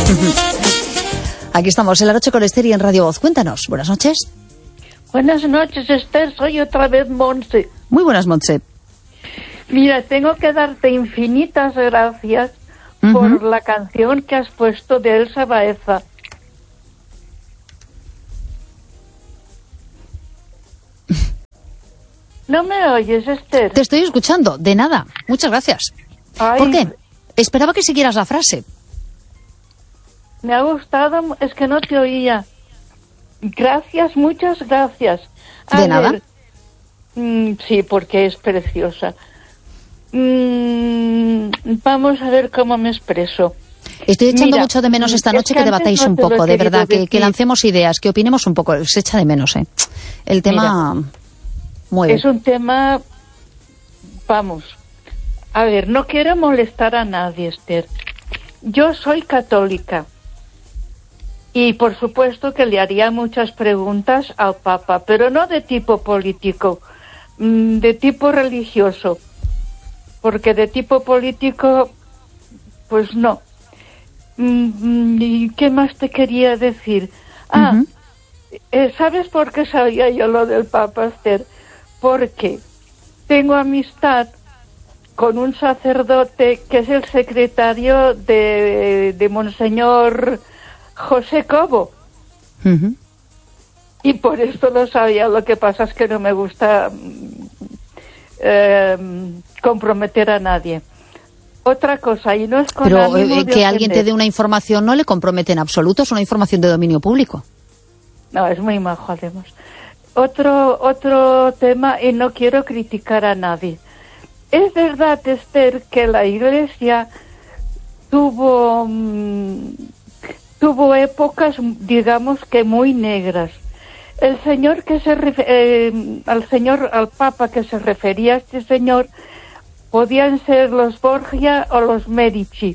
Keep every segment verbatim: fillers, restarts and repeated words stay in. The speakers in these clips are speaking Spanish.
Aquí estamos en La Noche con Esther y en Radio Voz. Cuéntanos. Buenas noches. Buenas noches, Esther. Soy otra vez Montse. Muy buenas, Montse. Mira, tengo que darte infinitas gracias uh-huh. por la canción que has puesto de Elsa Baeza. ¿No me oyes, Esther? Te estoy escuchando. De nada. Muchas gracias. Ay, ¿por qué? Esperaba que siguieras la frase. Me ha gustado, es que no te oía. Gracias, muchas gracias. A ¿De ver, nada? Mmm, sí, porque es preciosa. Mmm, vamos a ver cómo me expreso. Estoy echando Mira, mucho de menos esta noche que, que debatáis no un poco, de verdad, que, que lancemos ideas, que opinemos un poco. Se echa de menos, ¿eh? El tema Mira, mueve. Es un tema, vamos, a ver, no quiero molestar a nadie, Esther. Yo soy católica. Y por supuesto que le haría muchas preguntas al Papa, pero no de tipo político, de tipo religioso, porque de tipo político, pues no. ¿Y qué más te quería decir? Ah, uh-huh. eh, ¿sabes por qué sabía yo lo del Papa, Esther? Porque tengo amistad con un sacerdote que es el secretario de, de Monseñor José Cobo. Uh-huh. Y por esto lo sabía. Lo que pasa es que no me gusta eh, comprometer a nadie. Otra cosa, y no es con Pero ánimo eh, de que alguien ofender. te dé una información no le compromete en absoluto, es una información de dominio público. No, es muy majo además. Otro, otro tema, y no quiero criticar a nadie. Es verdad, Esther, que la Iglesia tuvo... Mmm, tuvo épocas, digamos que muy negras. El señor que se refer, eh, al señor, al Papa que se refería a este señor, podían ser los Borgia o los Medici.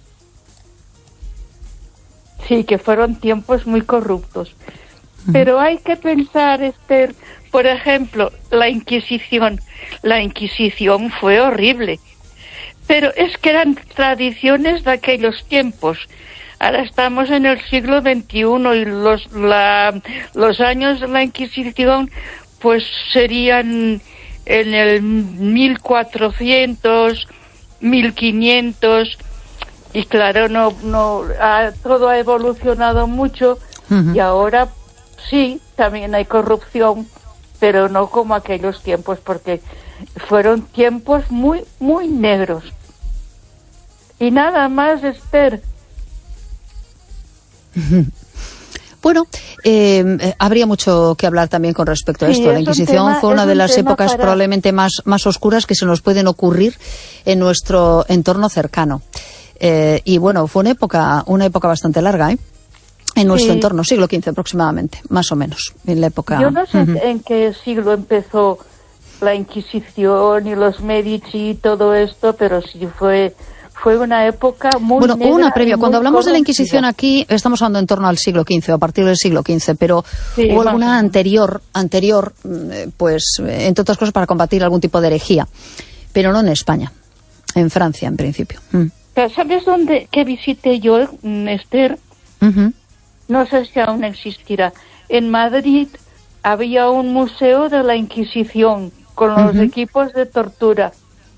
Sí, que fueron tiempos muy corruptos. Uh-huh. Pero hay que pensar, Esther, por ejemplo, la Inquisición. La Inquisición fue horrible. Pero es que eran tradiciones de aquellos tiempos. Ahora estamos en el siglo veintiuno y los la, los años de la Inquisición pues serían en el mil cuatrocientos, mil quinientos y claro, no no ha, todo ha evolucionado mucho. Uh-huh. Y ahora sí, también hay corrupción, pero no como aquellos tiempos, porque fueron tiempos muy, muy negros. Y nada más, Esther. Bueno, eh, habría mucho que hablar también con respecto a esto. Sí, la Inquisición tema, fue una de las épocas para... probablemente más, más oscuras que se nos pueden ocurrir en nuestro entorno cercano. Eh, y bueno, fue una época, una época bastante larga, ¿eh? En nuestro sí. entorno, siglo quince aproximadamente, más o menos, en la época... Yo no sé uh-huh. en qué siglo empezó la Inquisición y los Medici y todo esto, pero sí fue... Fue una época muy Bueno, negra una previa. Cuando hablamos corrompida. de la Inquisición aquí, estamos hablando en torno al siglo quince, o a partir del siglo quince, pero sí, hubo alguna anterior, anterior, pues, entre otras cosas, para combatir algún tipo de herejía. Pero no en España, en Francia, en principio. Mm. ¿Sabes dónde, que visité yo, Esther? Uh-huh. No sé si aún existirá. En Madrid había un museo de la Inquisición, con los uh-huh. equipos de tortura.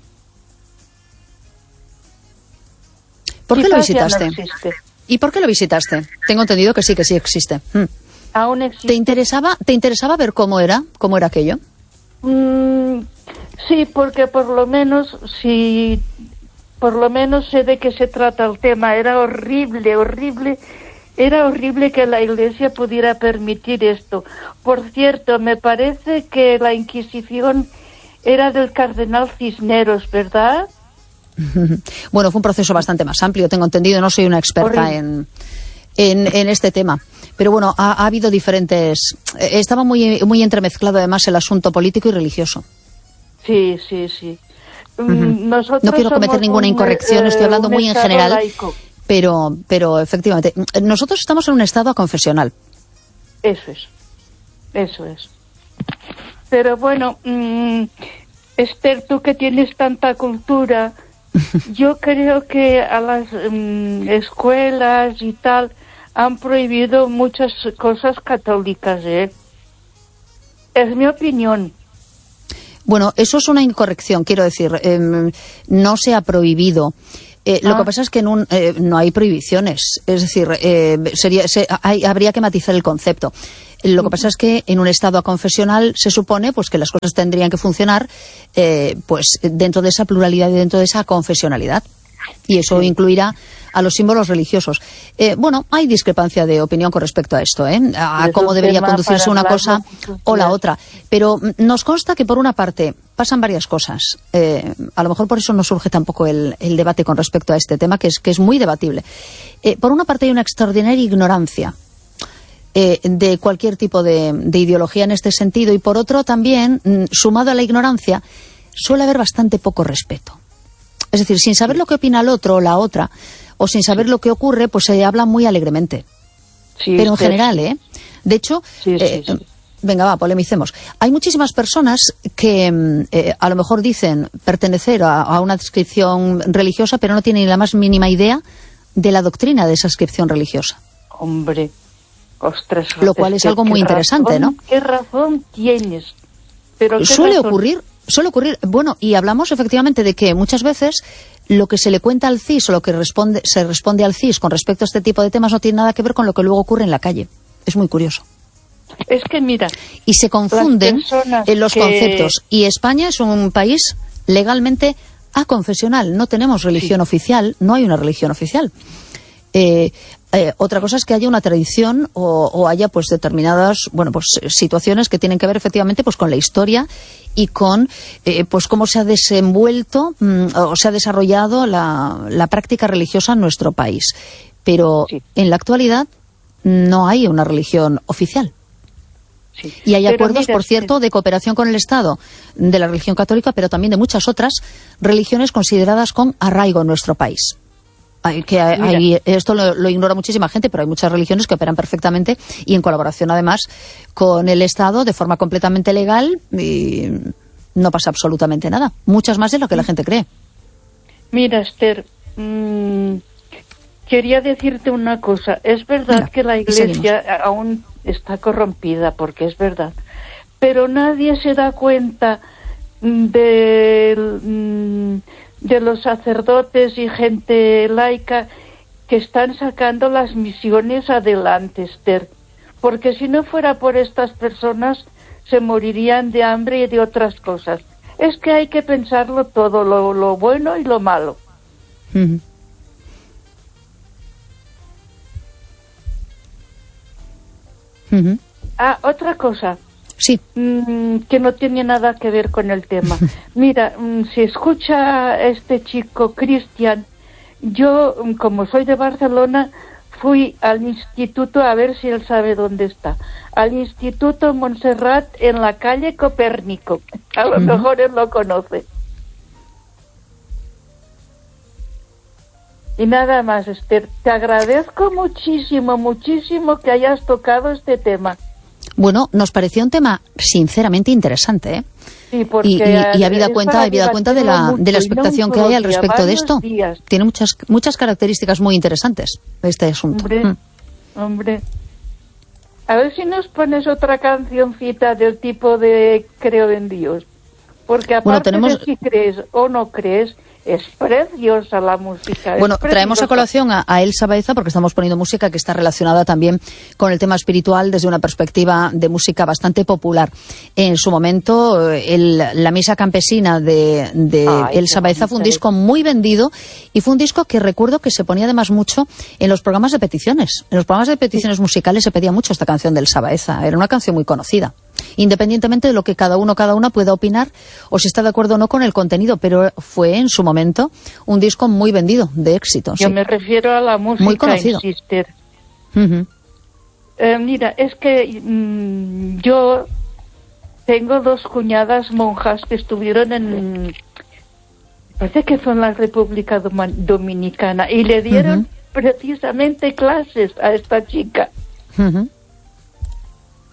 ¿Por qué Quizás lo visitaste? No existe. ¿Y por qué lo visitaste? Tengo entendido que sí, que sí existe. Mm. Aún existe. ¿Te interesaba, te interesaba ver cómo era, cómo era aquello? Mm, sí, porque por lo menos, si, por lo menos sé de qué se trata el tema. Era horrible, horrible, era horrible que la Iglesia pudiera permitir esto. Por cierto, me parece que la Inquisición era del cardenal Cisneros, ¿verdad? Bueno, fue un proceso bastante más amplio, tengo entendido, no soy una experta en, en, en este tema. Pero bueno, ha, ha habido diferentes... Eh, estaba muy, muy entremezclado además el asunto político y religioso. Sí, sí, sí. Uh-huh. Nosotros no quiero cometer ninguna un, incorrección, eh, estoy hablando muy en general, laico. pero pero efectivamente, nosotros estamos en un estado aconfesional. Eso es, eso es. Pero bueno, mmm, Esther, tú que tienes tanta cultura... yo creo que a las um, escuelas y tal han prohibido muchas cosas católicas, ¿eh? Es mi opinión. Bueno, eso es una incorrección, quiero decir, eh, no se ha prohibido. Eh, ah. Lo que pasa es que en un, eh, no hay prohibiciones, es decir, eh, sería, se, hay, habría que matizar el concepto. Lo que pasa es que en un estado aconfesional se supone pues que las cosas tendrían que funcionar eh, pues dentro de esa pluralidad y dentro de esa confesionalidad. Y eso sí. incluirá a los símbolos religiosos. Eh, bueno, hay discrepancia de opinión con respecto a esto, ¿eh? A cómo debería conducirse una cosa o la otra. Pero nos consta que, por una parte, pasan varias cosas. Eh, a lo mejor por eso no surge tampoco el, el debate con respecto a este tema, que es, que es muy debatible. Eh, por una parte, hay una extraordinaria ignorancia eh, de cualquier tipo de, de ideología en este sentido. Y por otro, también, sumado a la ignorancia, suele haber bastante poco respeto. Es decir, sin saber lo que opina el otro o la otra, o sin saber sí. lo que ocurre, pues se habla muy alegremente. Sí, Pero en sí. general, ¿eh? De hecho, sí, sí, eh, sí. venga, va, polemicemos. Hay muchísimas personas que eh, a lo mejor dicen pertenecer a, a una adscripción religiosa, pero no tienen ni la más mínima idea de la doctrina de esa adscripción religiosa. Hombre, ostras. Lo cual es algo muy interesante, razón, ¿no? ¿Qué razón tienes? Pero ¿qué Suele razón? ocurrir... Suele ocurrir, bueno, y hablamos efectivamente de que muchas veces lo que se le cuenta al C I S o lo que responde, se responde al C I S con respecto a este tipo de temas no tiene nada que ver con lo que luego ocurre en la calle. Es muy curioso. Es que mira... Y se confunden en los que... conceptos. Y España es un país legalmente aconfesional. No tenemos religión sí. oficial, no hay una religión oficial. Eh, eh, otra cosa es que haya una tradición o, o haya pues determinadas bueno pues situaciones que tienen que ver efectivamente pues con la historia y con eh, pues cómo se ha desenvuelto mmm, o se ha desarrollado la, la práctica religiosa en nuestro país, pero sí. en la actualidad no hay una religión oficial. Sí. Y hay pero acuerdos, mira, por cierto, de cooperación con el Estado de la religión católica, pero también de muchas otras religiones consideradas con arraigo en nuestro país. Hay, que hay, hay, esto lo, lo ignora muchísima gente, pero hay muchas religiones que operan perfectamente y en colaboración además con el Estado de forma completamente legal y no pasa absolutamente nada. Muchas más de lo que la gente cree. Mira, Esther, mmm, quería decirte una cosa. Es verdad Mira, que la Iglesia aún está corrompida, porque es verdad, pero nadie se da cuenta del... Mmm, de los sacerdotes y gente laica que están sacando las misiones adelante, Esther, porque si no fuera por estas personas se morirían de hambre y de otras cosas. Es que hay que pensarlo todo, lo, lo bueno y lo malo. Uh-huh. Uh-huh. Ah, otra cosa. Sí. Mm, que no tiene nada que ver con el tema. Mira, mm, si escucha a este chico Cristian, yo, mm, como soy de Barcelona, fui al instituto a ver si él sabe dónde está. Al Instituto Montserrat en la calle Copérnico. A lo uh-huh. mejor él lo conoce. Y nada más, Esther, te agradezco muchísimo, muchísimo que hayas tocado este tema. Bueno, nos pareció un tema sinceramente interesante, ¿eh? Sí, porque y, y, y habida cuenta, habida cuenta de la, de la expectación que hay al respecto de esto. Días. Tiene muchas muchas características muy interesantes este asunto. Hombre, mm. hombre. A ver si nos pones otra cancioncita del tipo de Creo en Dios. Porque aparte bueno, tenemos... de si crees o no crees, es preciosa la música. Bueno, traemos a colación a, a Elsa Baeza porque estamos poniendo música que está relacionada también con el tema espiritual desde una perspectiva de música bastante popular. En su momento, el, la Misa Campesina de, de Ay, Elsa Baeza fue un disco muy vendido y fue un disco que recuerdo que se ponía además mucho en los programas de peticiones. En los programas de peticiones sí. musicales se pedía mucho esta canción de Elsa Baeza. Era una canción muy conocida. Independientemente de lo que cada uno cada una pueda opinar o si está de acuerdo o no con el contenido, pero fue en su momento un disco muy vendido, de éxito. Yo sí. me refiero a la música, muy conocido. Sister. Uh-huh. Eh, mira, es que mmm, yo tengo dos cuñadas monjas que estuvieron en, parece que fue en la República Dominicana, y le dieron uh-huh. precisamente clases a esta chica. Uh-huh.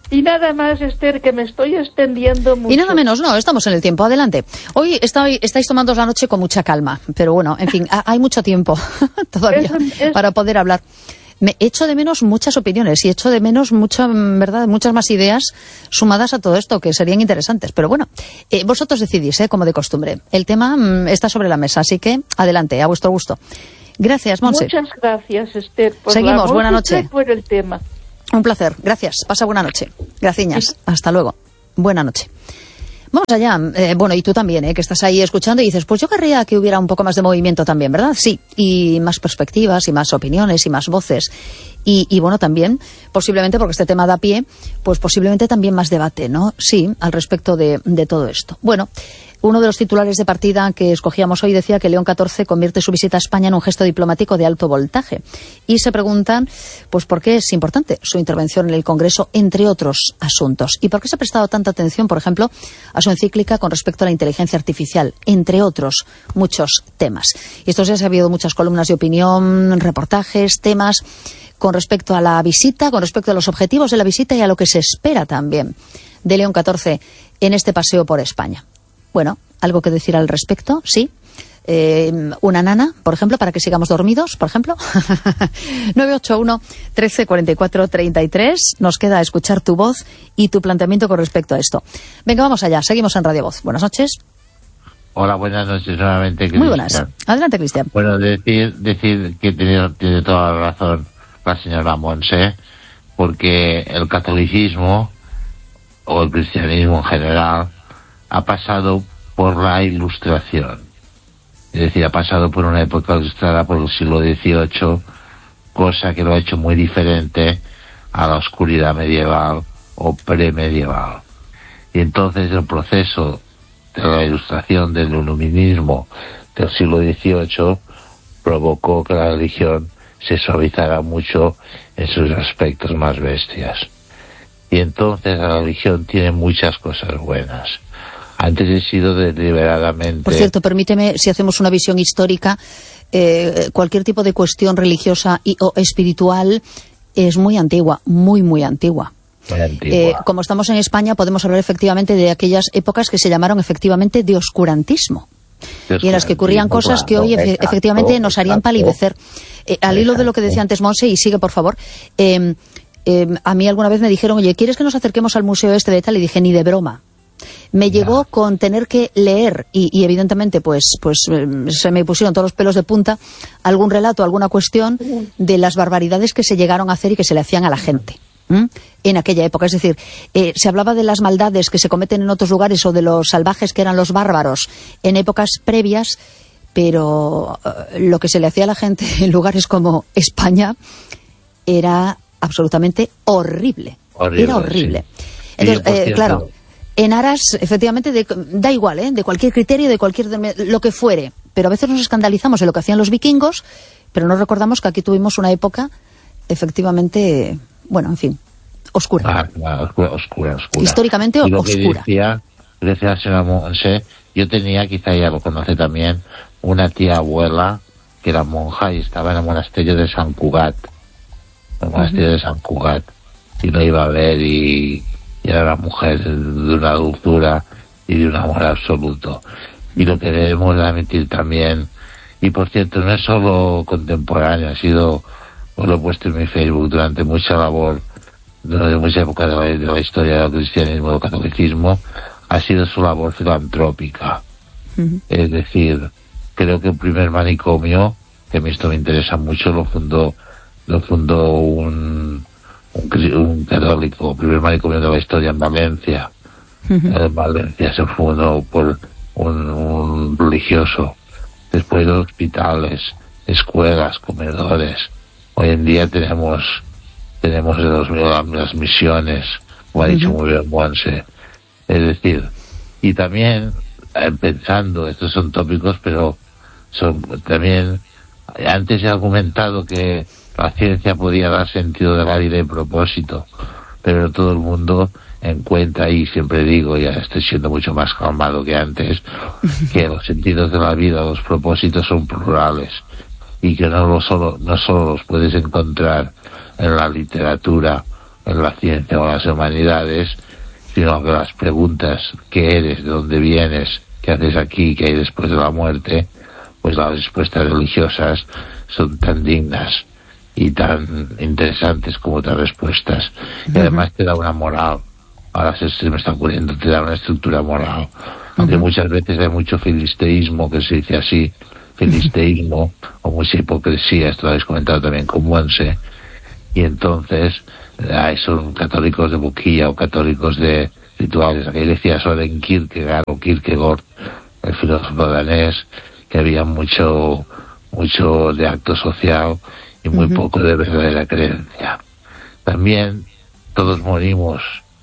Y nada más, Esther, que me estoy extendiendo mucho. Y nada menos, no, estamos en el tiempo, adelante. Hoy estoy, estáis tomando la noche con mucha calma, pero bueno, en fin, hay mucho tiempo todavía es un, es... para poder hablar. Me echo de menos muchas opiniones y echo de menos mucha, verdad, muchas más ideas sumadas a todo esto que serían interesantes. Pero bueno, eh, vosotros decidís, eh, como de costumbre. El tema mm, está sobre la mesa, así que adelante, a vuestro gusto. Gracias, Montse. Muchas gracias, Esther. Por Seguimos, buena noche. Por el tema. Un placer, gracias. Pasa buena noche. Graciñas. Hasta luego. Buena noche. Vamos allá. Eh, bueno, y tú también, eh, que estás ahí escuchando y dices, pues yo querría que hubiera un poco más de movimiento también, ¿verdad? Sí, y más perspectivas, y más opiniones, y más voces. Y, y bueno, también, posiblemente, porque este tema da pie, pues posiblemente también más debate, ¿no? Sí, al respecto de, de todo esto. Bueno, uno de los titulares de partida que escogíamos hoy decía que León catorce convierte su visita a España en un gesto diplomático de alto voltaje. Y se preguntan, pues, ¿por qué es importante su intervención en el Congreso, entre otros asuntos? ¿Y por qué se ha prestado tanta atención, por ejemplo, a su encíclica con respecto a la inteligencia artificial, entre otros muchos temas? Y estos días ha habido muchas columnas de opinión, reportajes, temas con respecto a la visita, con respecto a los objetivos de la visita y a lo que se espera también de León catorce en este paseo por España. Bueno, ¿algo que decir al respecto? Sí. Eh, una nana, por ejemplo, para que sigamos dormidos, por ejemplo. nueve ocho uno, trece cuarenta y cuatro, treinta y tres. Nos queda escuchar tu voz y tu planteamiento con respecto a esto. Venga, vamos allá. Seguimos en Radio Voz. Buenas noches. Hola, buenas noches nuevamente, Cristian. Muy buenas. Adelante, Cristian. Bueno, decir, decir que tiene, tiene toda la razón la señora Montse, porque el catolicismo, o el cristianismo en general, ha pasado por la Ilustración. Es decir, ha pasado por una época ilustrada por el siglo dieciocho, cosa que lo ha hecho muy diferente a la oscuridad medieval o premedieval. Y entonces el proceso de la Ilustración, del iluminismo del siglo dieciocho, provocó que la religión se suavizara mucho en sus aspectos más bestias. Y entonces la religión tiene muchas cosas buenas. Antes he sido deliberadamente... Por cierto, permíteme, si hacemos una visión histórica, eh, cualquier tipo de cuestión religiosa y, o espiritual es muy antigua, muy, muy antigua. Muy antigua. Eh, como estamos en España, podemos hablar efectivamente de aquellas épocas que se llamaron efectivamente de oscurantismo. Y en las que ocurrían cosas que hoy efe, efectivamente nos harían palidecer. Eh, al hilo de lo que decía antes Montse, y sigue por favor, eh, eh, a mí alguna vez me dijeron, oye, ¿quieres que nos acerquemos al museo este de tal? Y dije, ni de broma. Me llegó no. con tener que leer y, y evidentemente pues pues eh, se me pusieron todos los pelos de punta algún relato, alguna cuestión de las barbaridades que se llegaron a hacer y que se le hacían a la gente ¿Mm? en aquella época. Es decir, eh, se hablaba de las maldades que se cometen en otros lugares o de los salvajes que eran los bárbaros en épocas previas, pero eh, lo que se le hacía a la gente en lugares como España era absolutamente horrible. horrible era horrible. Sí. Entonces, eh, cierto, claro, en aras, efectivamente, de, da igual, ¿eh? de cualquier criterio, de cualquier, de, lo que fuere. Pero a veces nos escandalizamos en lo que hacían los vikingos, pero no recordamos que aquí tuvimos una época, efectivamente, bueno, en fin, oscura. Ah, claro, oscura, oscura, oscura. Históricamente y lo oscura. Que decía, decía la señora Montse, yo tenía, quizá ella lo conoce también, una tía abuela que era monja y estaba en el monasterio de San Cugat. El monasterio uh-huh. de San Cugat. Y lo iba a ver y... y era una mujer de una dulzura y de un amor absoluto. Y lo que debemos admitir también, y por cierto, no es solo contemporáneo, ha sido, os lo he puesto en mi Facebook, durante mucha labor, durante mucha época de la, de la historia del cristianismo, del catolicismo, ha sido su labor filantrópica. Uh-huh. Es decir, creo que el primer manicomio, que a mí esto me interesa mucho, lo fundó, lo fundó un... Un, un católico, el primer manicomio de la historia en Valencia. Uh-huh. En Valencia se fundó por un, un religioso. Después de hospitales, escuelas, comedores. Hoy en día tenemos tenemos los, las misiones, como ha dicho uh-huh. muy bien Montse. Es decir, y también eh, pensando, estos son tópicos, pero son también, antes he argumentado que la ciencia podía dar sentido de la vida y propósito, pero todo el mundo encuentra, y siempre digo, ya estoy siendo mucho más calmado que antes, que los sentidos de la vida, los propósitos son plurales, y que no, lo solo, no solo los puedes encontrar en la literatura en la ciencia o las humanidades, sino que las preguntas, ¿qué eres? ¿De dónde vienes? ¿Qué haces aquí? ¿Qué hay después de la muerte? Pues las respuestas religiosas son tan dignas y tan interesantes como otras respuestas. Y además te da una moral. Ahora se, se me está ocurriendo, te da una estructura moral. Aunque uh-huh. muchas veces hay mucho filisteísmo, que se dice así, filisteísmo, o mucha hipocresía, esto lo habéis comentado también con Monse, y entonces hay son católicos de boquilla o católicos de rituales. Aquí decía Soren Kierkegaard o Kierkegaard, el filósofo danés, que había mucho mucho de acto social y muy uh-huh. poco de verdadera creencia. También todos morimos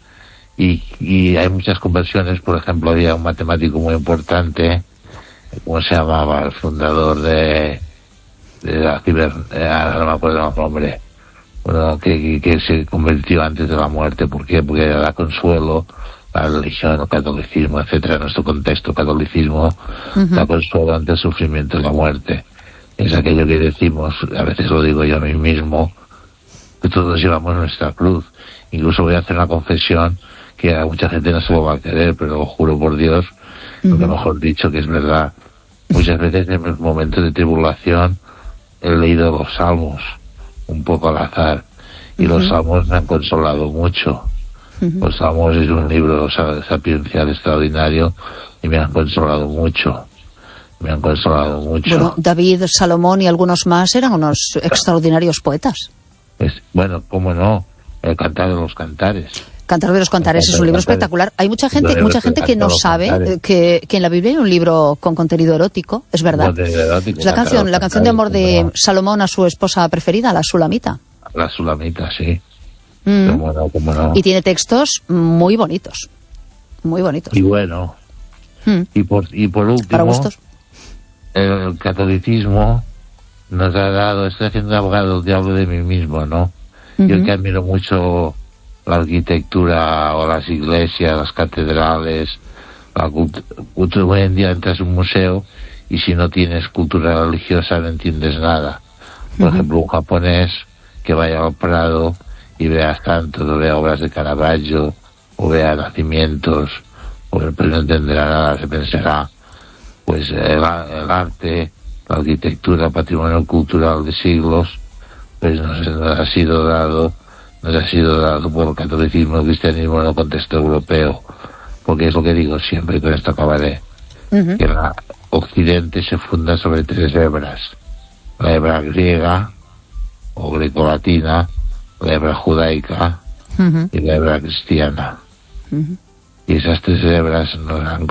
y, y hay muchas conversiones. Por ejemplo, había un matemático muy importante, ¿cómo se llamaba? El fundador de, de la ciber... Eh, no me acuerdo el nombre. Bueno, que, que se convirtió antes de la muerte. ¿Por qué? Porque da consuelo la religión, el catolicismo, etcétera, en nuestro contexto, catolicismo, uh-huh. da consuelo ante el sufrimiento y la muerte. Es aquello que decimos, a veces lo digo yo a mí mismo, que todos llevamos nuestra cruz. Incluso voy a hacer una confesión que a mucha gente no se lo va a querer, pero lo juro por Dios, uh-huh. lo que mejor dicho, que es verdad. Muchas veces en los momentos de tribulación he leído los salmos, un poco al azar, y uh-huh. los salmos me han consolado mucho. Uh-huh. Los salmos es un libro sapiencial extraordinario y me han consolado mucho. Me han consolado mucho. Bueno, David, Salomón y algunos más eran unos extraordinarios poetas. Es, bueno, cómo no, el Cantar de los Cantares. Cantar de los Cantares es un libro espectacular. Hay mucha gente, mucha gente que no sabe que, que en la Biblia hay un libro con contenido erótico, es verdad. Erótico, es la canción, la canción de amor de Salomón a su esposa preferida, la Sulamita. La Sulamita, sí. Mm. Cómo no, cómo no. Y tiene textos muy bonitos, muy bonitos. Y bueno, mm. y por y por último, para gustos, el catolicismo nos ha dado, estoy haciendo un abogado del diablo de mí mismo, ¿no? Uh-huh. Yo que admiro mucho la arquitectura o las iglesias, las catedrales, la cultura. Hoy en día entras a un museo y si no tienes cultura religiosa no entiendes nada. Por uh-huh. ejemplo, un japonés que vaya al Prado y vea santos, o vea obras de Caravaggio, o vea nacimientos, o pues no entenderá nada, se pensará, pues el, el arte, la arquitectura, patrimonio cultural de siglos, pues nos, nos ha sido dado, nos ha sido dado por el catolicismo, el cristianismo en el contexto europeo, porque es lo que digo siempre, y con esto acabaré, uh-huh. que la Occidente se funda sobre tres hebras, la hebra griega, o grecolatina, la hebra judaica uh-huh. y la hebra cristiana. Uh-huh. Y esas tres hebras nos han,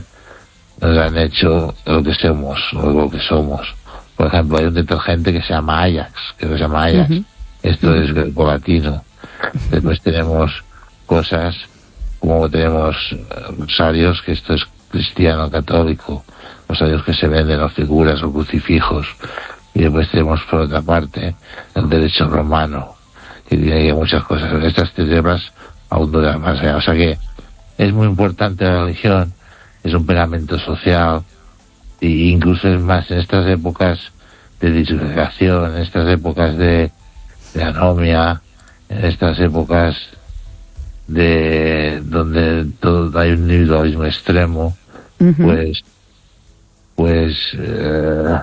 nos han hecho lo que somos, o lo que somos. Por ejemplo, hay un detergente que se llama Ajax, que se llama Ajax. Uh-huh. Esto uh-huh. es grecolatino. Después tenemos cosas como tenemos rosarios, que esto es cristiano católico, rosarios que se venden, o figuras o crucifijos. Y después tenemos, por otra parte, el derecho romano, que tiene muchas cosas. Estas tres hebras aún duran más allá. O sea que es muy importante la religión, es un pegamento social, e incluso es más en estas épocas de disgregación, en estas épocas de, de anomia, en estas épocas de donde todo hay un individualismo extremo, uh-huh. pues pues eh,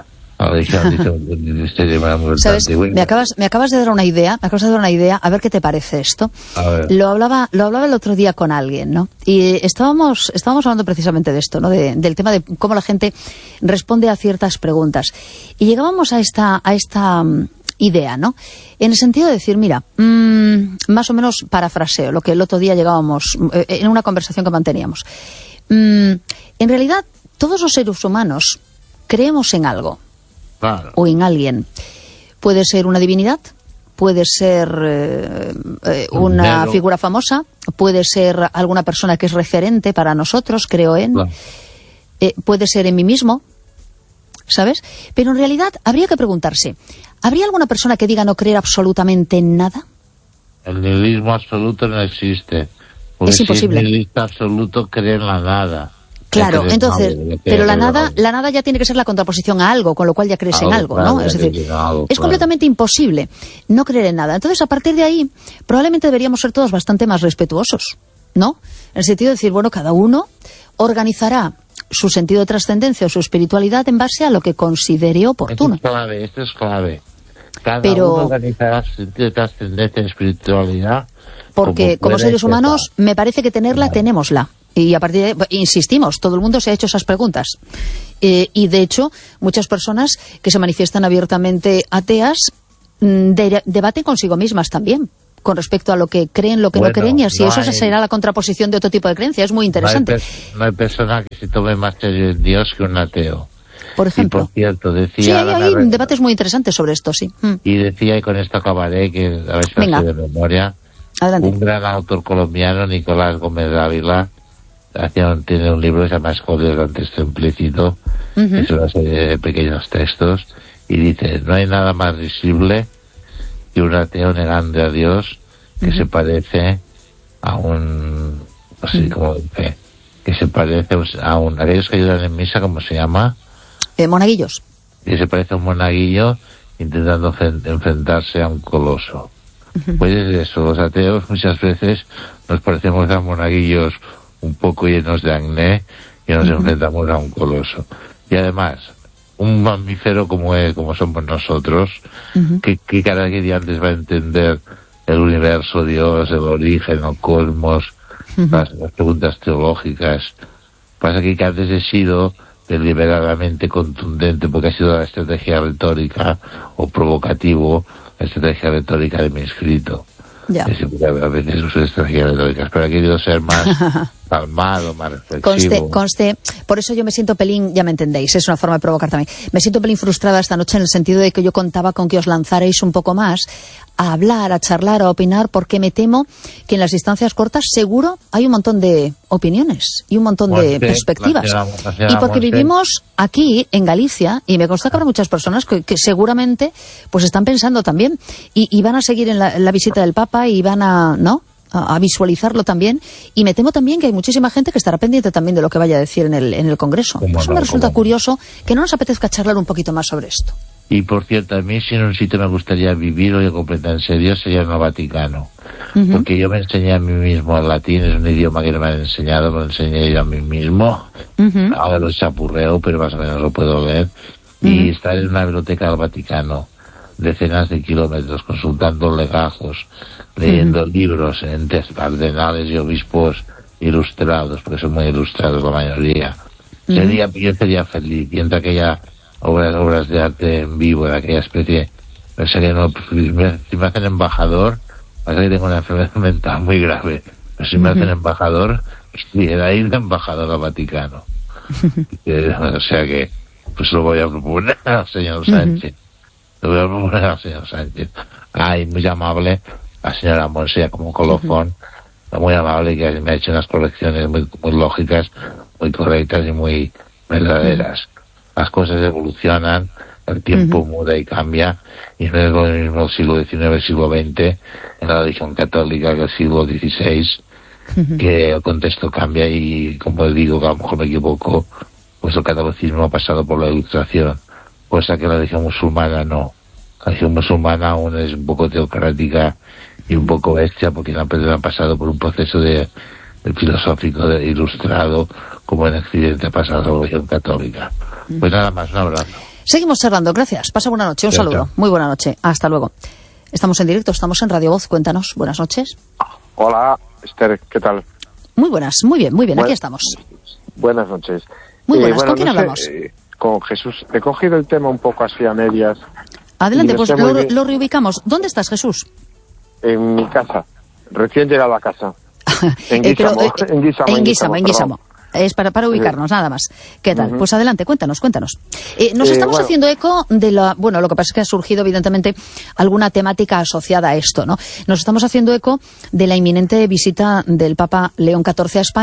¿sabes? Me acabas, me acabas de dar una idea, me acabas de dar una idea, a ver qué te parece esto. Lo hablaba, lo hablaba el otro día con alguien, ¿no? Y estábamos, estábamos hablando precisamente de esto, ¿no? De, del tema de cómo la gente responde a ciertas preguntas. Y llegábamos a esta, a esta um, idea, ¿no? En el sentido de decir, mira, mmm, más o menos parafraseo, lo que el otro día llegábamos, eh, en una conversación que manteníamos. Mm, en realidad, todos los seres humanos creemos en algo. Claro. O en alguien. Puede ser una divinidad, puede ser eh, eh, una Nero. figura famosa, puede ser alguna persona que es referente para nosotros, creo en, claro. eh, puede ser en mí mismo, ¿sabes? Pero en realidad habría que preguntarse, ¿habría alguna persona que diga no creer absolutamente en nada? El nihilismo absoluto no existe. Porque es imposible. Si el nihilista absoluto cree en la nada. Claro, entonces, entonces pero la nada, la nada ya tiene que ser la contraposición a algo, con lo cual ya crees algo, en algo, claro, ¿no? Es decir, algo, es claro. completamente imposible no creer en nada. Entonces, a partir de ahí, probablemente deberíamos ser todos bastante más respetuosos, ¿no? En el sentido de decir, bueno, cada uno organizará su sentido de trascendencia o su espiritualidad en base a lo que considere oportuno. Esto es clave, esto es clave. Cada pero, uno organizará su sentido de trascendencia y espiritualidad. Porque como, como seres humanos, me parece que tenerla, claro. tenémosla. Y a partir de ahí, insistimos, todo el mundo se ha hecho esas preguntas. Eh, y de hecho, muchas personas que se manifiestan abiertamente ateas de, debaten consigo mismas también, con respecto a lo que creen, lo que bueno, no creen, y así no eso hay, será la contraposición de otro tipo de creencia. Es muy interesante. No hay, no hay persona que se tome más serio en Dios que un ateo. Por ejemplo. Y por cierto, decía... Sí, hay, hay debates muy interesantes sobre esto, sí. Mm. Y decía, y con esto acabaré, que a ver si de memoria, adelante. Un gran autor colombiano, Nicolás Gómez Dávila, tiene un libro que se llama Escolio del Texto Implícito, uh-huh. es una serie de pequeños textos, y dice, no hay nada más visible que un ateo negando a Dios que uh-huh. se parece a un... no sé uh-huh. cómo dice, que se parece a un... aquellos que ayudan en misa, ¿cómo se llama? Eh, monaguillos. Que se parece a un monaguillo intentando enfrentarse a un coloso. Uh-huh. Pues es eso, los ateos muchas veces nos parecemos a monaguillos un poco llenos de acné y nos uh-huh. enfrentamos a un coloso. Y además, un mamífero como es, como somos nosotros, uh-huh. que, que cada día antes va a entender el universo, Dios, el origen, el cosmos, uh-huh. las, las preguntas teológicas. Pasa que antes he sido deliberadamente contundente porque ha sido la estrategia retórica o provocativo, la estrategia retórica de mi escrito. Ya. Es, a veces uso estrategias retóricas, pero he querido ser más calmado, más reflexivo. Conste, conste, por eso yo me siento pelín, ya me entendéis, es una forma de provocar también. Me siento pelín frustrada esta noche en el sentido de que yo contaba con que os lanzarais un poco más a hablar, a charlar, a opinar, porque me temo que en las distancias cortas seguro hay un montón de opiniones y un montón Monte, de perspectivas. La señora, la señora y porque Monte. Vivimos aquí, en Galicia, y me consta que habrá muchas personas que, que seguramente pues están pensando también y, y van a seguir en la, en la visita del Papa y van a, ¿no?, a, a visualizarlo también, y me temo también que hay muchísima gente que estará pendiente también de lo que vaya a decir en el, en el Congreso. Por eso no, me resulta curioso que no nos apetezca charlar un poquito más sobre esto. Y por cierto, a mí si en un sitio me gustaría vivir o yo completar en serio sería en el Vaticano. Uh-huh. Porque yo me enseñé a mí mismo el latín, es un idioma que no me han enseñado, me lo enseñé yo a mí mismo. Uh-huh. Ahora lo chapurreo, pero más o menos lo puedo leer. Uh-huh. Y estar en una biblioteca del Vaticano, decenas de kilómetros, consultando legajos, leyendo uh-huh. libros en cardenales y obispos ilustrados, porque son muy ilustrados la mayoría. Uh-huh. Sería, yo sería feliz, viendo aquella... obras obras de arte en vivo, de aquella especie. Sería, no, me, si me hacen embajador, pasa que tengo una enfermedad mental muy grave, pero si me hacen embajador, quisiera ir de embajador al Vaticano. eh, o sea que, pues lo voy a proponer al señor Sánchez. Lo voy a proponer al señor Sánchez. Ay, muy amable, la señora Monse, como colofón, muy amable, que me ha hecho unas correcciones muy, muy lógicas, muy correctas y muy verdaderas. Las cosas evolucionan, el tiempo uh-huh. muda y cambia, y no es lo mismo el siglo diecinueve, el siglo veinte, en la religión católica, que el siglo dieciséis, uh-huh. que el contexto cambia y, como digo, que a lo mejor me equivoco, pues el catolicismo ha pasado por la ilustración, cosa que la religión musulmana no. La religión musulmana aún es un poco teocrática y un poco bestia, porque no ha pasado por un proceso de, de filosófico de ilustrado, como en Occidente ha pasado la religión católica. Pues nada más, un abrazo. Seguimos charlando, gracias. Pasa buena noche, un Chao. saludo. Muy buena noche, hasta luego. Estamos en directo, estamos en Radio Voz, cuéntanos. Buenas noches. Hola, Esther, ¿qué tal? Muy buenas, muy bien, muy bien, Buen... aquí estamos. Buenas noches. Muy buenas, eh, bueno, ¿con quién no sé, hablamos? Eh, con Jesús. He cogido el tema un poco así a medias. Adelante, no pues lo, lo reubicamos. ¿Dónde estás, Jesús? En mi casa, recién llegado a casa. En Guísamo, eh, pero, eh, en Guísamo, en Guísamo, en Guísamo. Es para, para ubicarnos, nada más. ¿Qué tal? Uh-huh. Pues adelante, cuéntanos, cuéntanos. Eh, nos eh, estamos bueno. haciendo eco de la... Bueno, lo que pasa es que ha surgido, evidentemente, alguna temática asociada a esto, ¿no? Nos estamos haciendo eco de la inminente visita del Papa León catorce a España,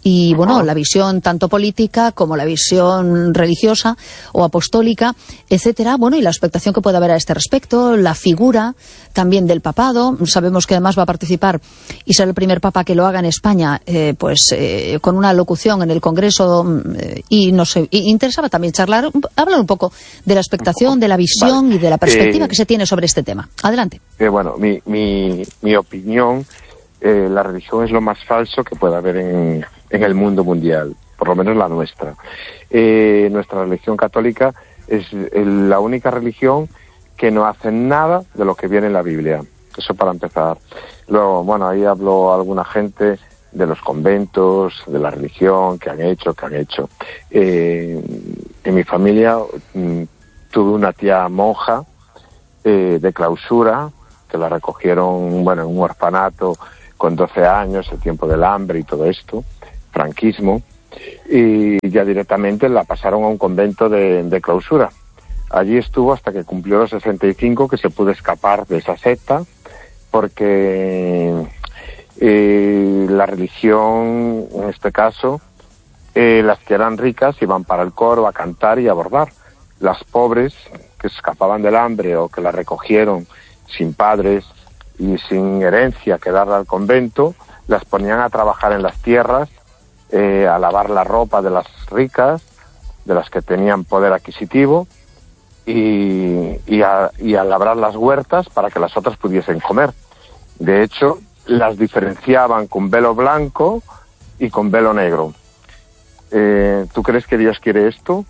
Y bueno, la visión tanto política como la visión religiosa o apostólica, etcétera. Bueno, y la expectación que puede haber a este respecto, la figura también del papado. Sabemos que además va a participar y será el primer papa que lo haga en España, eh, pues eh, con una locución en el Congreso, eh, y no sé, y interesaba también charlar, hablar un poco de la expectación, de la visión vale. y de la perspectiva eh, que se tiene sobre este tema. Adelante. Eh, bueno, mi, mi, mi opinión, eh, la religión es lo más falso que puede haber en... en el mundo mundial, por lo menos la nuestra. Eh, nuestra religión católica es la única religión que no hace nada de lo que viene en la Biblia. Eso para empezar. Luego, bueno, ahí habló alguna gente de los conventos, de la religión, que han hecho, que han hecho. Eh, en mi familia mm, tuve una tía monja eh, de clausura, que la recogieron, bueno, en un orfanato con doce años, el tiempo del hambre y todo esto, franquismo, y ya directamente la pasaron a un convento de, de clausura. Allí estuvo hasta que cumplió los sesenta y cinco, que se pudo escapar de esa secta, porque eh, la religión, en este caso, eh, las que eran ricas iban para el coro a cantar y a bordar. Las pobres, que escapaban del hambre o que la recogieron sin padres y sin herencia que darle al convento, las ponían a trabajar en las tierras, Eh, a lavar la ropa de las ricas, de las que tenían poder adquisitivo, y, y, a, y a labrar las huertas para que las otras pudiesen comer. De hecho, las diferenciaban con velo blanco y con velo negro. Eh, ¿Tú crees que Dios quiere esto?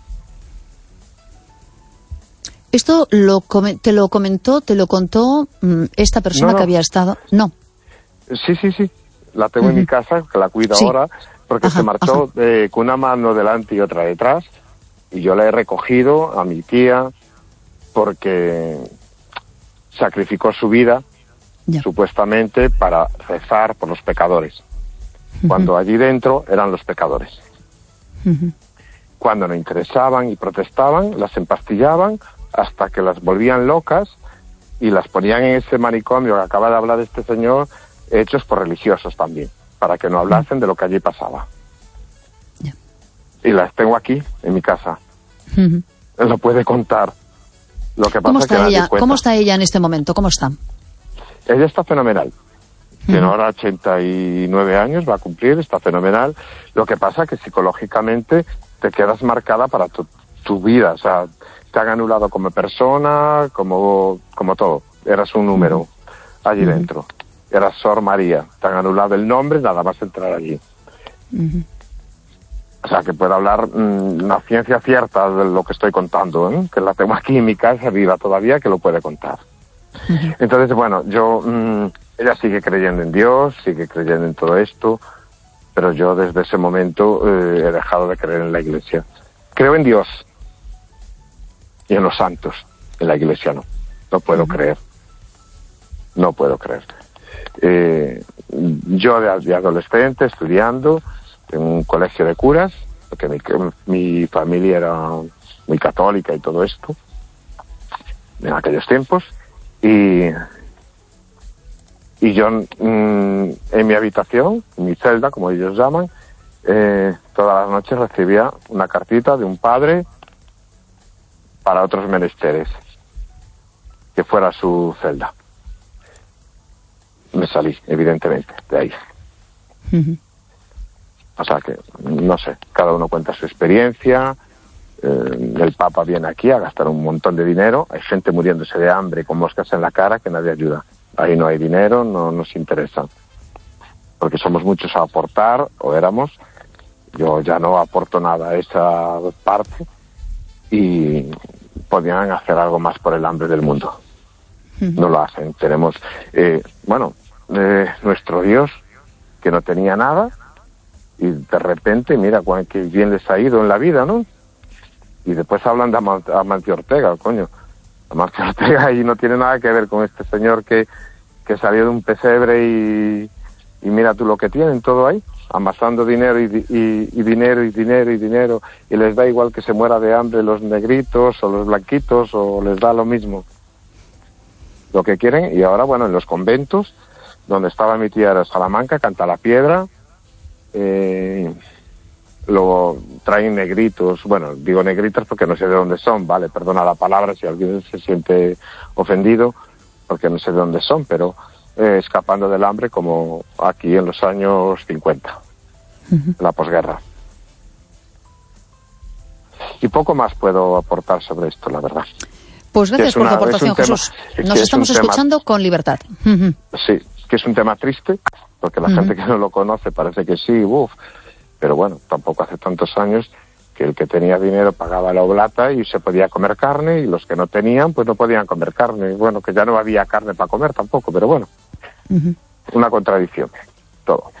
¿Esto lo te lo comentó, te lo contó mmm, esta persona no, no. que había estado? No. Sí, sí, sí. La tengo uh-huh. en mi casa, que la cuido sí. ahora, porque ajá, se marchó eh, con una mano delante y otra detrás, y yo la he recogido a mi tía porque sacrificó su vida, ya. supuestamente, para rezar por los pecadores, uh-huh. cuando allí dentro eran los pecadores. Uh-huh. Cuando no interesaban y protestaban, las empastillaban hasta que las volvían locas y las ponían en ese manicomio que acaba de hablar este señor, hechos por religiosos también, para que no hablasen de lo que allí pasaba. Yeah. Y las tengo aquí, en mi casa. Uh-huh. Lo puede contar. Lo que pasa ¿Cómo está es que ella? nadie cuenta. ¿Cómo está ella en este momento? ¿Cómo está? Ella está fenomenal. Uh-huh. Tiene ahora ochenta y nueve años, va a cumplir, está fenomenal. Lo que pasa es que psicológicamente te quedas marcada para tu, tu vida. O sea, te han anulado como persona, como, como todo. Eras un número uh-huh. allí uh-huh. dentro. Era Sor María, te han anulado el nombre, nada más entrar allí. Uh-huh. O sea, que puedo hablar mmm, una ciencia cierta de lo que estoy contando, ¿eh? Que la tengo aquí en mi casa, viva todavía, que lo puede contar. Uh-huh. Entonces, bueno, yo, mmm, ella sigue creyendo en Dios, sigue creyendo en todo esto, pero yo desde ese momento eh, he dejado de creer en la Iglesia. Creo en Dios y en los santos, en la Iglesia no, no puedo uh-huh. creer, no puedo creer. Eh, yo de, de adolescente estudiando en un colegio de curas, porque mi, mi familia era muy católica y todo esto en aquellos tiempos, y y yo mmm, en mi habitación, en mi celda, como ellos llaman, eh, todas las noches recibía una cartita de un padre para otros menesteres, que fuera su celda. Me salí, evidentemente, de ahí. Uh-huh. O sea que, no sé, cada uno cuenta su experiencia. Eh, el Papa viene aquí a gastar un montón de dinero. Hay gente muriéndose de hambre con moscas en la cara que nadie ayuda. Ahí no hay dinero, no nos interesa. Porque somos muchos a aportar, o éramos. Yo ya no aporto nada a esa parte. Y podrían hacer algo más por el hambre del mundo. Uh-huh. No lo hacen. Tenemos, eh, bueno... Eh, nuestro Dios, que no tenía nada, y de repente, mira, cuán que bien les ha ido en la vida, ¿no? Y después hablan de Am- Amancio Ortega, coño. Amancio Ortega y no tiene nada que ver con este señor que, que salió de un pesebre y, y mira tú lo que tienen, todo ahí, amasando dinero y, y, y dinero y dinero y dinero, y les da igual que se muera de hambre los negritos o los blanquitos, o les da lo mismo. Lo que quieren, y ahora, bueno, en los conventos, donde estaba mi tía de Salamanca, Canta la Piedra, eh, lo traen negritos, bueno, digo negritos porque no sé de dónde son, vale, perdona la palabra si alguien se siente ofendido, porque no sé de dónde son, pero eh, escapando del hambre como aquí en los años cincuenta, uh-huh. la posguerra. Y poco más puedo aportar sobre esto, la verdad. Pues gracias por tu aportación, Jesús. Nos estamos escuchando tema, con libertad. Uh-huh. Sí, que es un tema triste, porque la uh-huh. gente que no lo conoce parece que sí, uff, pero bueno, tampoco hace tantos años que el que tenía dinero pagaba la oblata y se podía comer carne, y los que no tenían, pues no podían comer carne. Bueno, que ya no había carne para comer tampoco, pero bueno, uh-huh. una contradicción, todo.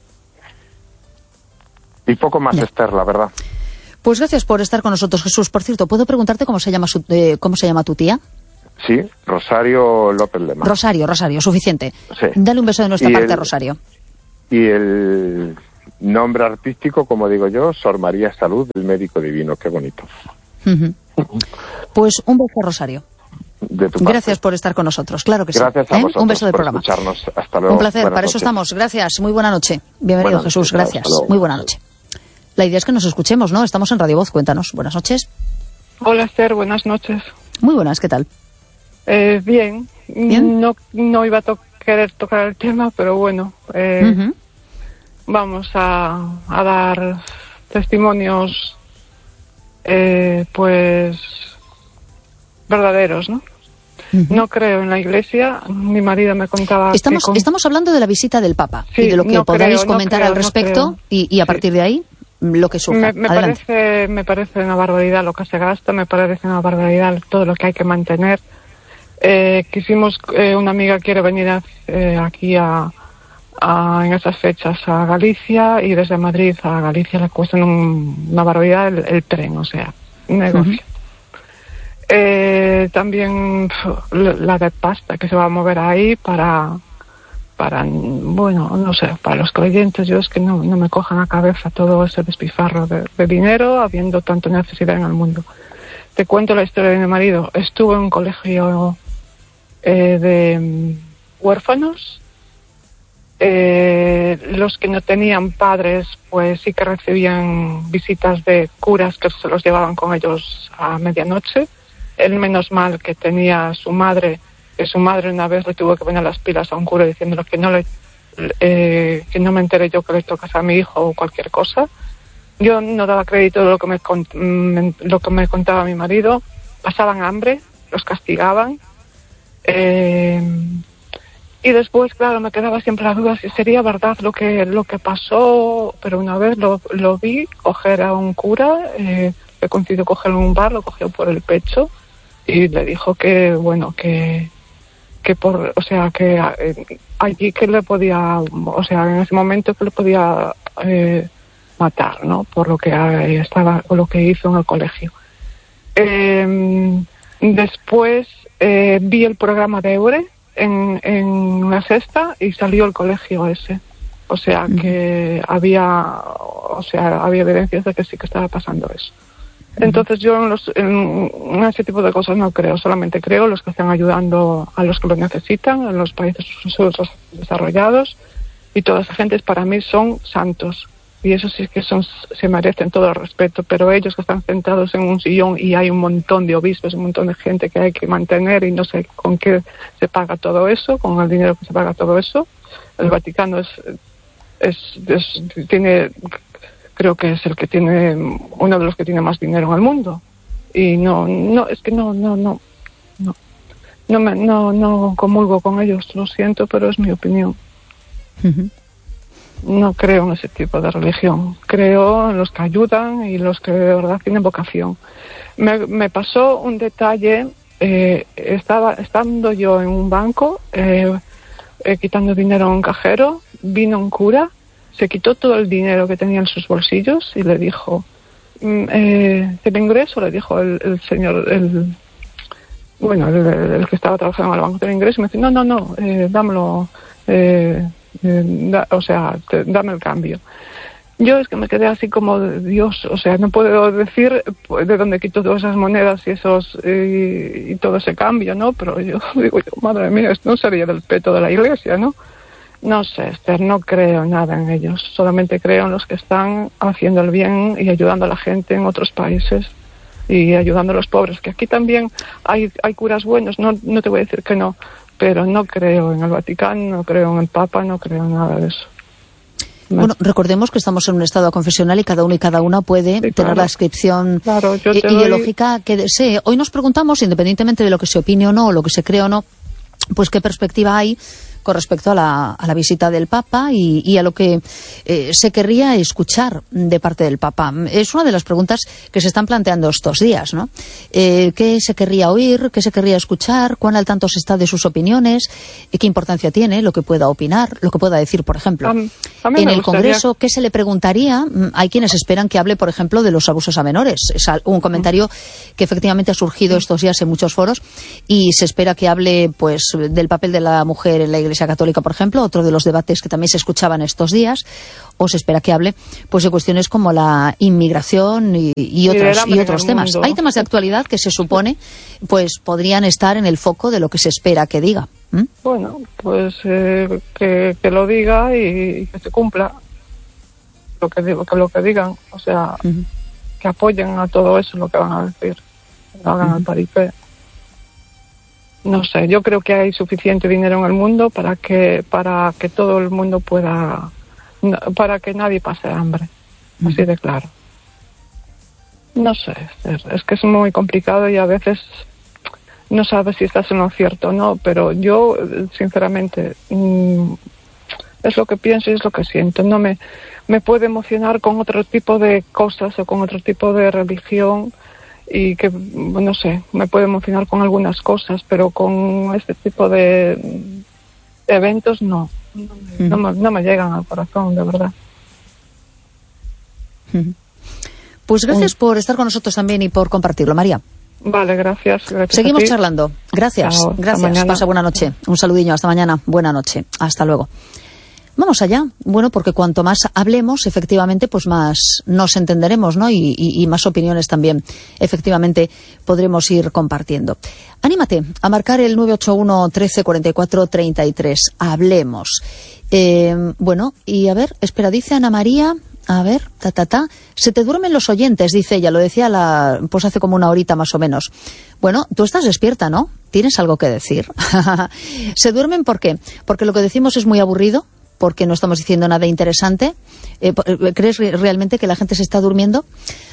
Y poco más, ya. Esther, la verdad. Pues gracias por estar con nosotros, Jesús. Por cierto, ¿puedo preguntarte cómo se llama su, eh, cómo se llama tu tía? Sí, Rosario López Lema. Rosario, Rosario, suficiente. Sí. Dale un beso de nuestra y parte, el, Rosario. Y el nombre artístico, como digo yo, Sor María Salud, del Médico Divino. Qué bonito. Uh-huh. Pues un beso, Rosario. De tu Gracias por estar con nosotros, claro que Gracias sí. a ¿Eh? vosotros un beso del por programa. Escucharnos. Hasta luego. Un placer, Buenas para noches. eso estamos. Gracias, muy buena noche. Bienvenido, Buenas Jesús, noches. gracias. Muy buena noche. La idea es que nos escuchemos, ¿no? Estamos en Radio Voz, cuéntanos. Buenas noches. Hola, Esther, buenas noches. Muy buenas, ¿qué tal? Eh, bien. ¿Bien? No, no iba a to- querer tocar el tema, pero bueno, eh, uh-huh. vamos a, a dar testimonios, eh, pues, verdaderos, ¿no? Uh-huh. No creo en la Iglesia. Mi marido me contaba Estamos, que con... estamos hablando de la visita del Papa, sí, y de lo que no podáis creo, comentar no creo, al respecto, no y, y a partir sí. de ahí, lo que surja. Me, me parece, me parece una barbaridad lo que se gasta, me parece una barbaridad todo lo que hay que mantener. Eh, quisimos, eh, una amiga quiere venir a, eh, aquí a, a, en esas fechas a Galicia, y desde Madrid a Galicia le cuesta un, una barbaridad el, el tren, o sea, un negocio. Uh-huh. Eh, también la de pasta que se va a mover ahí para, para, bueno, no sé, para los creyentes. Yo es que no, no me cojan a cabeza todo ese despifarro de, de dinero, habiendo tanta necesidad en el mundo. Te cuento la historia de mi marido. Estuvo en un colegio eh, de um, huérfanos. Eh, los que no tenían padres, pues sí que recibían visitas de curas que se los llevaban con ellos a medianoche. Él, menos mal que tenía a su madre, que su madre una vez le tuvo que poner las pilas a un cura diciéndole que no le eh, que no me entere yo que le tocas a mi hijo o cualquier cosa. Yo no daba crédito de lo que me, me lo que me contaba mi marido. Pasaban hambre, los castigaban, eh, y después, claro, me quedaba siempre la duda si sería verdad lo que lo que pasó. Pero una vez lo, lo vi coger a un cura, eh, le coincidió cogerlo en un bar, lo cogió por el pecho y le dijo que, bueno, que que por, o sea, que eh, allí que le podía, o sea, en ese momento que le podía eh, matar, ¿no? Por lo que eh, estaba, por lo que hizo en el colegio. Eh, después eh, vi el programa de Eure en, en la sexta y salió el colegio ese. O sea, mm. que había, o sea, había evidencias de que sí que estaba pasando eso. Entonces yo en, los, en, en ese tipo de cosas no creo, solamente creo en los que están ayudando a los que lo necesitan, en los países desarrollados, y toda esa gente para mí son santos, y eso sí que son, se merecen todo el respeto. Pero ellos que están sentados en un sillón y hay un montón de obispos, un montón de gente que hay que mantener, y no sé con qué se paga todo eso, con el dinero que se paga todo eso. El Vaticano es, es, es tiene... creo que es el que tiene, uno de los que tiene más dinero en el mundo, y no, no, es que no, no, no, no, no me, no, no comulgo con ellos, lo siento, pero es mi opinión. Uh-huh. No creo en ese tipo de religión, creo en los que ayudan y los que de verdad tienen vocación. Me, me pasó un detalle, eh, estaba, estando yo en un banco, eh, eh, quitando dinero a un cajero, vino un cura. Se quitó todo el dinero que tenía en sus bolsillos y le dijo, eh, ¿el ingreso? Le dijo el, el señor, el bueno, el, el que estaba trabajando en el banco del ingreso. Me dice, no, no, no, eh, dámelo, eh, eh, da, o sea, te, dame el cambio. Yo es que me quedé así como, Dios, o sea, no puedo decir de dónde quito todas esas monedas y esos eh, y todo ese cambio, ¿no? Pero yo digo, yo, madre mía, esto no sería del peto de la iglesia, ¿no? No sé, Esther, no creo nada en ellos. Solamente creo en los que están haciendo el bien y ayudando a la gente en otros países y ayudando a los pobres. Que aquí también hay, hay curas buenos, no, no te voy a decir que no, pero no creo en el Vaticano, no creo en el Papa, no creo en nada de eso. Bueno, recordemos que estamos en un estado confesional y cada uno y cada una puede sí, tener claro. la inscripción claro, yo te ideológica doy... que desee. Hoy nos preguntamos, independientemente de lo que se opine o no, o lo que se cree o no, pues qué perspectiva hay con respecto a la, a la visita del Papa y, y a lo que eh, se querría escuchar de parte del Papa. Es una de las preguntas que se están planteando estos días, ¿no? Eh, ¿Qué se querría oír? ¿Qué se querría escuchar? ¿Cuán al tanto se está de sus opiniones? ¿Qué importancia tiene lo que pueda opinar? Lo que pueda decir, por ejemplo. A, a mí en me el gustaría... Congreso, ¿qué se le preguntaría? Hay quienes esperan que hable, por ejemplo, de los abusos a menores. Es un comentario que efectivamente ha surgido estos días en muchos foros y se espera que hable, pues, del papel de la mujer en la Iglesia Católica, por ejemplo, otro de los debates que también se escuchaban estos días, o se espera que hable pues de cuestiones como la inmigración y, y otros, y otros temas. Mundo. Hay temas de actualidad que se supone pues podrían estar en el foco de lo que se espera que diga. ¿Mm? Bueno, pues eh, que, que lo diga y, y que se cumpla lo que, que lo que digan, o sea, uh-huh. que apoyen a todo eso lo que van a decir, que lo hagan uh-huh. al paripé. No sé, yo creo que hay suficiente dinero en el mundo para que para que todo el mundo pueda, para que nadie pase hambre, mm. así de claro. No sé, es, es que es muy complicado y a veces no sabes si estás en lo cierto o no, pero yo, sinceramente, mmm, es lo que pienso y es lo que siento. No me, me puede emocionar con otro tipo de cosas o con otro tipo de religión, y que, no sé, me puede emocionar con algunas cosas, pero con este tipo de eventos no, no, me, no, me, no me llegan al corazón, de verdad. Pues gracias por estar con nosotros también y por compartirlo, María. Vale, gracias. gracias Seguimos charlando. Gracias, Chao, gracias. Pasa buena noche. Un saludillo, hasta mañana. Buena noche. Hasta luego. Vamos allá. Bueno, porque cuanto más hablemos, efectivamente, pues más nos entenderemos, ¿no? Y, y, y más opiniones también, efectivamente, podremos ir compartiendo. Anímate a marcar el nueve ocho uno, trece, cuarenta y cuatro, treinta y tres. Hablemos. Eh, bueno, y a ver, espera, dice Ana María... A ver, ta, ta, ta. Se te duermen los oyentes, dice ella. Lo decía la, pues hace como una horita más o menos. Bueno, tú estás despierta, ¿no? ¿Tienes algo que decir? ¿Se duermen por qué? Porque lo que decimos es muy aburrido, porque no estamos diciendo nada interesante. Eh, ¿Crees realmente que la gente se está durmiendo?